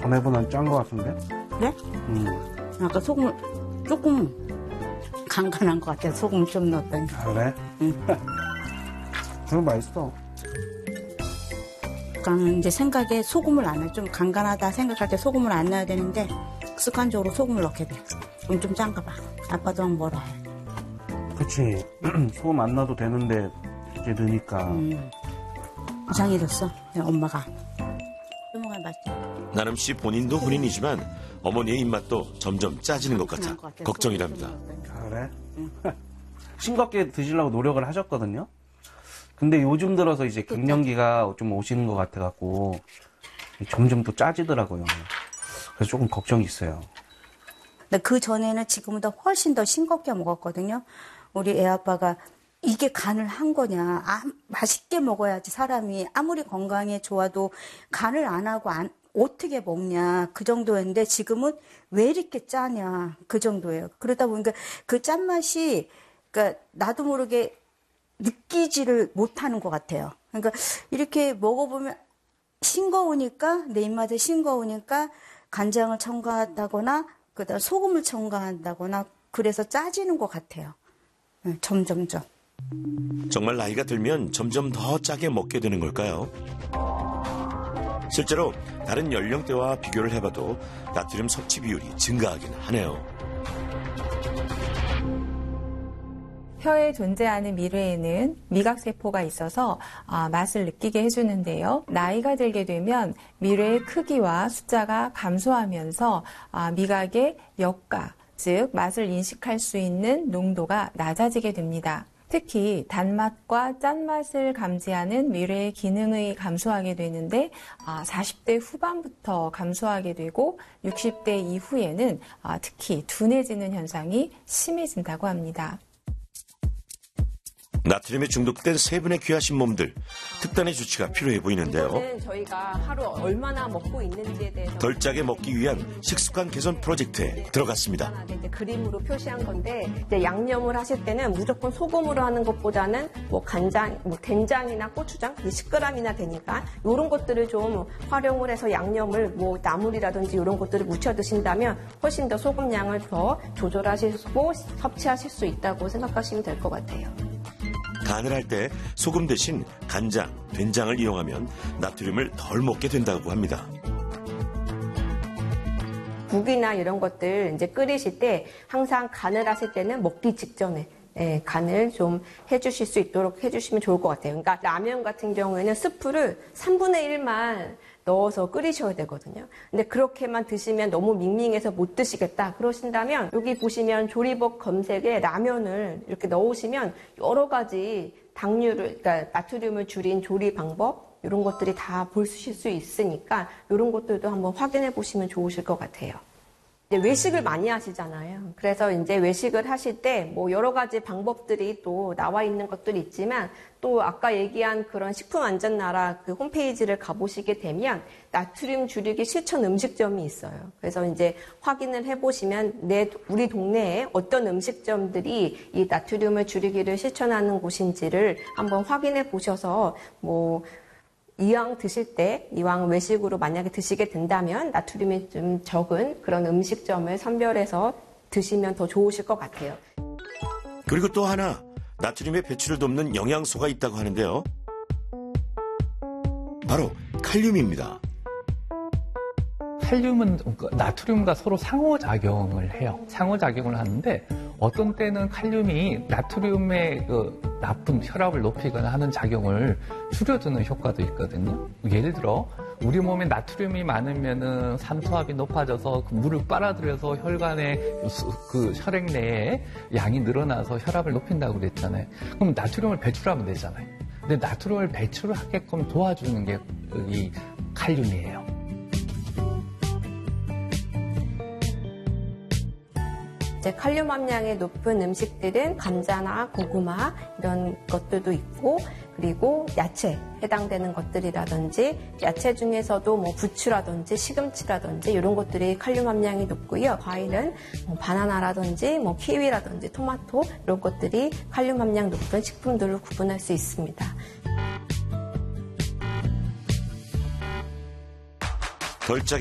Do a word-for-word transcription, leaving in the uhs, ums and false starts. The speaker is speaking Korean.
전에보다는 짠 것 같은데? 그래? 음. 아까 소금을 조금 간간한 것 같아. 소금 좀 넣었더니. 아, 그래? 응. 그거 맛있어. 그러니까 이제 생각에 소금을 안 해. 좀 간간하다 생각할 때 소금을 안 넣어야 되는데 습관적으로 소금을 넣게 돼. 그럼 좀 짠가 봐. 아빠도 막 뭐라 해. 그치. 소금 안 넣어도 되는데 이제 넣으니까. 음. 이상해졌어. 엄마가. 소금을 맛있어. 나름 씨 본인도 본인이지만 어머니의 입맛도 점점 짜지는 것 같아 걱정이랍니다. 아, 그래? 응. 싱겁게 드시려고 노력을 하셨거든요. 근데 요즘 들어서 이제 갱년기가 좀 오시는 것 같아갖고 점점 또 짜지더라고요. 그래서 조금 걱정이 있어요. 근데 그 전에는 지금보다 훨씬 더 싱겁게 먹었거든요. 우리 애 아빠가 이게 간을 한 거냐. 아, 맛있게 먹어야지 사람이 아무리 건강에 좋아도 간을 안 하고 안, 어떻게 먹냐. 그 정도였는데 지금은 왜 이렇게 짜냐. 그 정도예요. 그러다 보니까 그 짠맛이 그러니까 나도 모르게 느끼지를 못하는 것 같아요. 그러니까 이렇게 먹어보면 싱거우니까 내 입맛에 싱거우니까 간장을 첨가한다거나 그다음 소금을 첨가한다거나 그래서 짜지는 것 같아요. 네, 점점점. 정말 나이가 들면 점점 더 짜게 먹게 되는 걸까요? 실제로 다른 연령대와 비교를 해봐도 나트륨 섭취 비율이 증가하긴 하네요. 혀에 존재하는 미뢰에는 미각세포가 있어서 아, 맛을 느끼게 해주는데요. 나이가 들게 되면 미뢰의 크기와 숫자가 감소하면서 아, 미각의 역가, 즉 맛을 인식할 수 있는 농도가 낮아지게 됩니다. 특히 단맛과 짠맛을 감지하는 미뢰의 기능이 감소하게 되는데 사십 대 후반부터 감소하게 되고 육십 대 이후에는 특히 둔해지는 현상이 심해진다고 합니다. 나트륨에 중독된 세 분의 귀하신 몸들, 특단의 조치가 필요해 보이는데요. 이거는 저희가 하루 얼마나 먹고 있는지에 대해서 덜 짜게 먹기 위한 식습관 개선 프로젝트에 들어갔습니다. 이제 그림으로 표시한 건데 이제 양념을 하실 때는 무조건 소금으로 하는 것보다는 뭐 간장, 뭐 된장이나 고추장 십 그램이나 되니까 이런 것들을 좀 활용을 해서 양념을 뭐 나물이라든지 이런 것들을 무쳐 드신다면 훨씬 더 소금량을 더 조절하시고 섭취하실 수 있다고 생각하시면 될 것 같아요. 간을 할 때 소금 대신 간장, 된장을 이용하면 나트륨을 덜 먹게 된다고 합니다. 국이나 이런 것들 이제 끓이실 때 항상 간을 하실 때는 먹기 직전에 예, 간을 좀 해주실 수 있도록 해주시면 좋을 것 같아요. 그러니까 라면 같은 경우에는 스프를 삼분의 일만 넣어서 끓이셔야 되거든요. 근데 그렇게만 드시면 너무 밍밍해서 못 드시겠다 그러신다면 여기 보시면 조리법 검색에 라면을 이렇게 넣으시면 여러 가지 당류를, 그러니까 나트륨을 줄인 조리 방법 이런 것들이 다 보실 수 있으니까 이런 것들도 한번 확인해 보시면 좋으실 것 같아요. 이제 외식을 많이 하시잖아요. 그래서 이제 외식을 하실 때 뭐 여러 가지 방법들이 또 나와 있는 것들이 있지만 또 아까 얘기한 그런 식품안전나라 그 홈페이지를 가보시게 되면 나트륨 줄이기 실천 음식점이 있어요. 그래서 이제 확인을 해보시면 내 우리 동네에 어떤 음식점들이 이 나트륨을 줄이기를 실천하는 곳인지를 한번 확인해 보셔서 뭐 이왕 드실 때, 이왕 외식으로 만약에 드시게 된다면 나트륨이 좀 적은 그런 음식점을 선별해서 드시면 더 좋으실 것 같아요. 그리고 또 하나, 나트륨의 배출을 돕는 영양소가 있다고 하는데요. 바로 칼륨입니다. 칼륨은 나트륨과 서로 상호작용을 해요. 상호작용을 하는데 어떤 때는 칼륨이 나트륨의 그 나쁜 혈압을 높이거나 하는 작용을 줄여주는 효과도 있거든요. 예를 들어 우리 몸에 나트륨이 많으면은 산소압이 높아져서 그 물을 빨아들여서 혈관의 그 혈액 내에 양이 늘어나서 혈압을 높인다고 그랬잖아요. 그럼 나트륨을 배출하면 되잖아요. 근데 나트륨을 배출하게끔 도와주는 게 이 칼륨이에요. 이제 칼륨 함량이 높은 음식들은 감자나 고구마 이런 것들도 있고 그리고 야채 해당되는 것들이라든지 야채 중에서도 뭐 부추라든지 시금치라든지 이런 것들이 칼륨 함량이 높고요. 과일은 뭐 바나나라든지 뭐 키위라든지 토마토 이런 것들이 칼륨 함량 높은 식품들로 구분할 수 있습니다. 덜 짜게